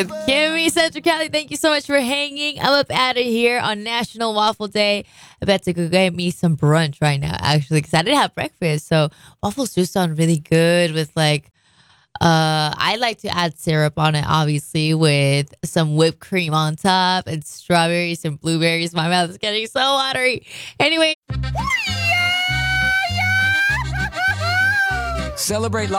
Kimmy Central Cali, thank you so much for hanging. I'm up out of here on National Waffle Day. I bet to go get me some brunch right now, actually, because I didn't have breakfast. So waffles do sound really good with like, I like to add syrup on it, obviously, with some whipped cream on top and strawberries and blueberries. My mouth is getting so watery. Anyway. Celebrate